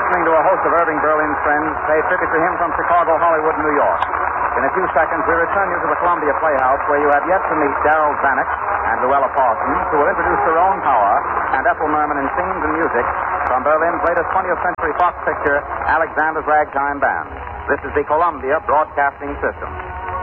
listening to a host of Irving Berlin's friends pay tribute to him from Chicago, Hollywood, New York. In a few seconds, we return you to the Columbia Playhouse, where you have yet to meet Darryl Zanuck and Luella Parsons, who will introduce Tyrone Power and Ethel Merman in scenes and music from Berlin's latest 20th Century Fox picture, Alexander's Ragtime Band. This is the Columbia Broadcasting System.